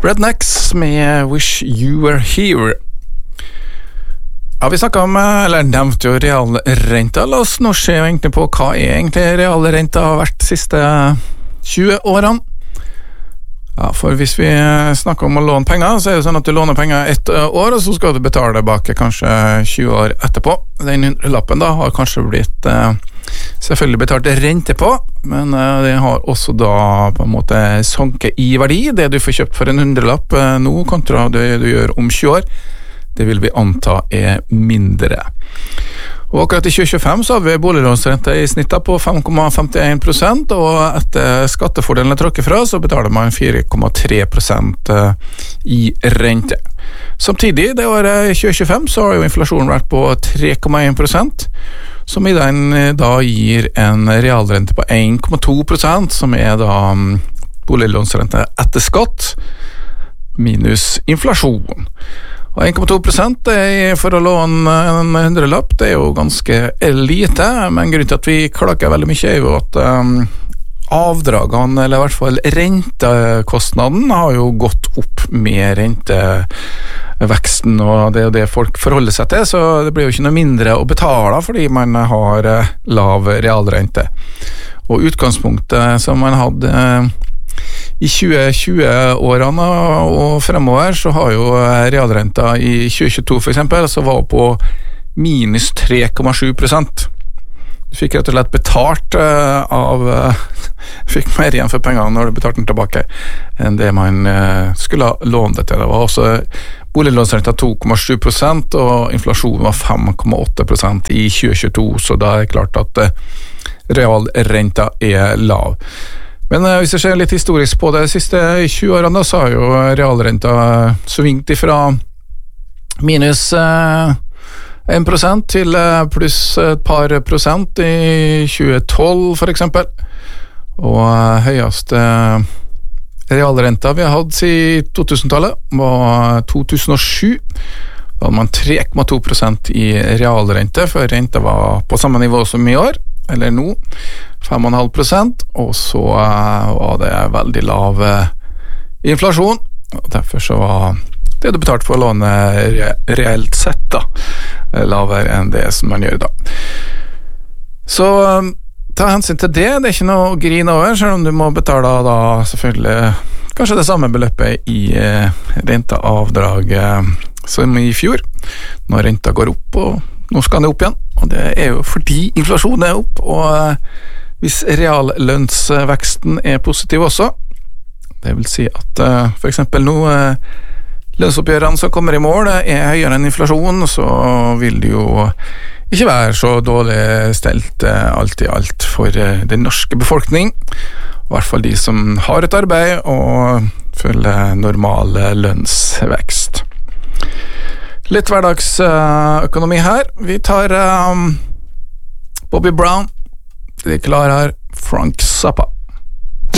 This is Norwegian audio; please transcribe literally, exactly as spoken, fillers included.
Rednecks med Wish You Were Here. Ja, vi snakket om, eller nevnte jo realrenta. La oss nå se egentlig på hva er egentlig realrenta har vært de siste tjue årene. Ja, for hvis vi snakker om å låne penger, så er det sånn at du låner penger ett år, og så skal du betale tilbake kanskje tjue år etterpå. Den hundrelappen da har kanskje blitt eh, selvfølgelig betalt rente på, men eh, den har også da på en måte sunket i verdi. Det du får kjøpt for en hundrelapp eh, nå, kontra det du gjør om tjue år, det vil vi anta er mindre. Og akkurat i tjue tjuefem så har vi boliglånsrente i snittet på fem komma femtien prosent, og etter skattefordelene tråkker fra, så betaler man fire komma tre prosent i rente. Samtidig, det året i tjue tjuefem, så har jo inflasjonen vært på tre komma en prosent, som i den da gir en realrente på en komma to prosent, som er da boliglånsrente etter skatt, minus inflasjon. Og en komma to prosent for å låne en hundrelapp, det er jo ganske lite, men grunnen til at vi klager veldig mye er jo at um, avdragene, eller i hvert fall rentekostnaden, har jo gått opp med renteveksten, og det er jo det folk forholder seg til, så det blir jo ikke noe mindre å betale fordi man har uh, lav realrente. Og utgangspunktet som man hadde uh, i tjue tjue-årene og fremover, så har jo realrenta i tjue tjueto for eksempel, så var på minus tre komma sju prosent. Du fikk rett og slett betalt uh, av uh, fikk mer igjen for pengene når du betalte den tilbake enn det man uh, skulle låne det til. Det var også boliglånsrenta to komma sju prosent, og inflasjonen var fem komma åtte prosent i tjue tjueto, så da er det klart at uh, realrenta er lav. Men uh, hvis jeg ser litt historisk på det siste tjue årene, så har jo realrenta svingt ifra minus uh, en prosent til uh, pluss et par prosent i tjue tolv for eksempel. Og uh, høyeste uh, realrenta vi har hatt siden to tusen-tallet var to tusen og sju. Da hadde man tre komma to prosent i realrente, for renta var på samme nivå som i år, eller nå, fem komma fem prosent, og så uh, var det veldig lav uh, inflasjon, og derfor så var det du betalte for å låne re reelt sett da, lavere enn det som man gjør da. Så um, ta hensyn til det, det er ikke noe å grine over, selv om du må betale da selvfølgelig kanskje det samme beløpet i uh, renteavdrag uh, som i fjor, når renta går opp, og nå skal den opp igjen, og det er jo fordi inflasjonen er opp, og uh, hvis reallønnsveksten er positiv også, det vil si at uh, for eksempel nå uh, lønnsoppgjørene som kommer i mål er høyere enn inflasjon, så vil det jo ikke være så dårlig stelt uh, alt i alt for uh, den norske befolkning, i hvert fall de som har et arbeid og følger normal lønnsvekst. Litt hverdagsøkonomi her. Vi tar um, Bobby Brown. De klarer Frank Zappa.